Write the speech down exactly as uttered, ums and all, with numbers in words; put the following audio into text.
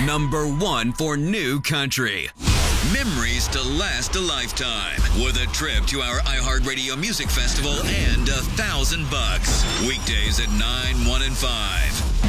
Number one for new country. Memories to last a lifetime with a trip to our iHeartRadio Music Festival and a thousand bucks. Weekdays at nine, one, and five.